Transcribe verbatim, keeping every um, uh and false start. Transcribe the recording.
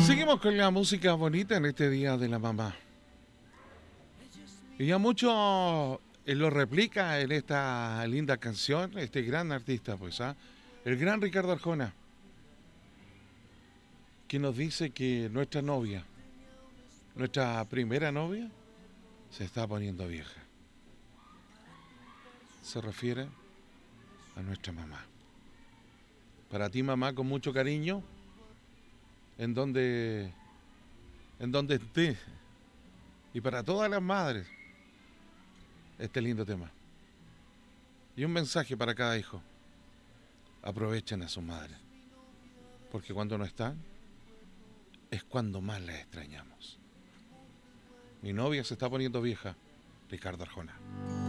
Seguimos con la música bonita en este Día de la Mamá. Y ya mucho eh, lo replica en esta linda canción, este gran artista, pues, ¿ah? El gran Ricardo Arjona, que nos dice que nuestra novia, nuestra primera novia, se está poniendo vieja. Se refiere a nuestra mamá. Para ti, mamá, con mucho cariño, en donde, en donde esté, y para todas las madres, este lindo tema. Y un mensaje para cada hijo. Aprovechen a su madre, porque cuando no están, es cuando más la extrañamos. Mi novia se está poniendo vieja, Ricardo Arjona.